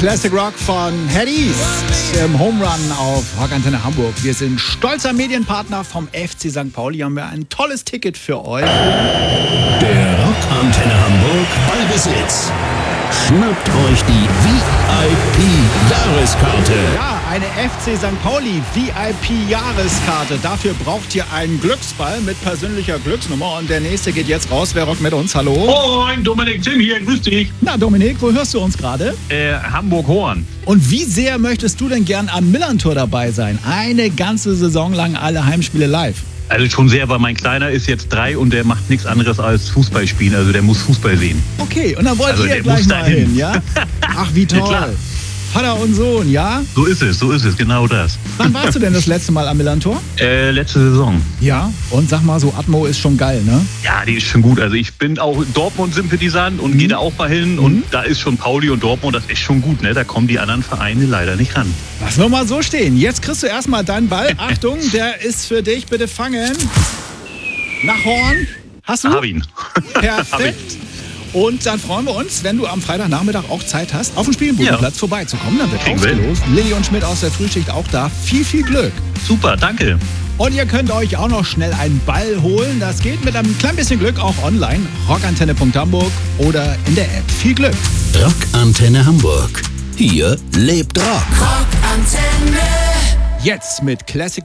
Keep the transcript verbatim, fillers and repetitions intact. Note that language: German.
Classic Rock von Headies im Home Run auf Rockantenne Hamburg. Wir sind stolzer Medienpartner vom F C Sankt Pauli. Haben wir ein tolles Ticket für euch. Der Rockantenne Hamburg Ballbesitz. Schnappt euch die V I P-Jahreskarte. Ja, eine F C Sankt Pauli V I P-Jahreskarte. Dafür braucht ihr einen Glücksball mit persönlicher Glücksnummer. Und der nächste geht jetzt raus. Wer rockt mit uns? Hallo? Moin, Dominik, Tim hier, grüß dich. Na, Dominik, wo hörst du uns gerade? Äh, Hamburg-Horn. Und wie sehr möchtest du denn gern am Millantor dabei sein? Eine ganze Saison lang alle Heimspiele live. Also schon sehr, weil mein Kleiner ist jetzt drei und der macht nichts anderes als Fußball spielen. Also der muss Fußball sehen. Okay, und dann wollt Also ihr der gleich muss mal da hin. hin, ja? Ach, wie Ja, klar. toll. Vater und Sohn, ja? So ist es, so ist es, genau das. Wann warst du denn das letzte Mal am Millantor? Äh, letzte Saison. Ja, und sag mal, so Atmo ist schon geil, ne? Ja, die ist schon gut. Also ich bin auch Dortmund-Sympathisant und Mhm. gehe da auch mal hin. Und da ist schon Pauli und Dortmund, das ist schon gut, ne? Da kommen die anderen Vereine leider nicht ran. Lass wir mal so stehen. Jetzt kriegst du erstmal deinen Ball. Achtung, der ist für dich. Bitte fangen. Nach Horn. Hast du? Hab ihn. Hab Perfekt. Und dann freuen wir uns, wenn du am Freitagnachmittag auch Zeit hast, auf dem Spielbodenplatz Ja. vorbeizukommen. Dann wird Kriegen wir hin. ausgelost. Lilly und Schmidt aus der Frühschicht auch da. Viel, viel Glück. Super, danke. Und ihr könnt euch auch noch schnell einen Ball holen. Das geht mit einem klein bisschen Glück auch online. rockantenne punkt hamburg oder in der App. Viel Glück. Rockantenne Hamburg. Hier lebt Rock. Jetzt mit Classic